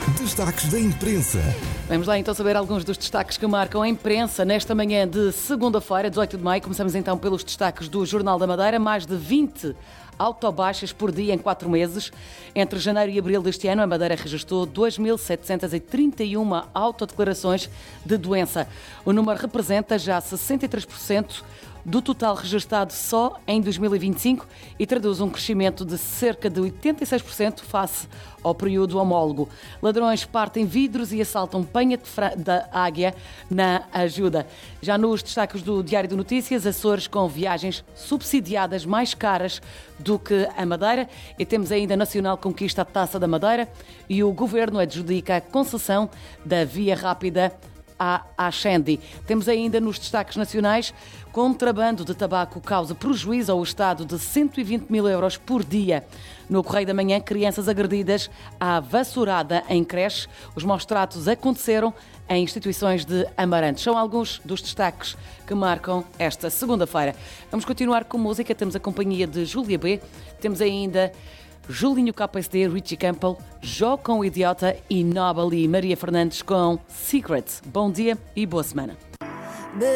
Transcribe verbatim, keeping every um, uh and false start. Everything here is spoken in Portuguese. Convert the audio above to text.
Destaques da imprensa. Vamos lá então saber alguns dos destaques que marcam a imprensa nesta manhã de segunda-feira, dezoito de maio. Começamos então pelos destaques do Jornal da Madeira. Mais de vinte autobaixas por dia em quatro meses. Entre janeiro e abril deste ano, a Madeira registrou dois mil setecentas e trinta e uma autodeclarações de doença. O número representa já sessenta e três por cento do total registado só em dois mil e vinte e cinco e traduz um crescimento de cerca de oitenta e seis por cento face ao período homólogo. Ladrões partem vidros e assaltam penha de fra... da Águia na Ajuda. Já nos destaques do Diário de Notícias, Açores com viagens subsidiadas mais caras do que a Madeira, e temos ainda Nacional conquista a Taça da Madeira e o Governo adjudica a concessão da via rápida à Ascendi. Temos ainda nos destaques nacionais: contrabando de tabaco causa prejuízo ao Estado de cento e vinte mil euros por dia. No Correio da Manhã, crianças agredidas à vassourada em creche. Os maus-tratos aconteceram em instituições de Amarantes. São alguns dos destaques que marcam esta segunda-feira. Vamos continuar com música. Temos a companhia de Júlia B. Temos ainda Julinho K S D, Richie Campbell, Jó com o Idiota e Nobel e Maria Fernandes com Secrets. Bom dia e boa semana.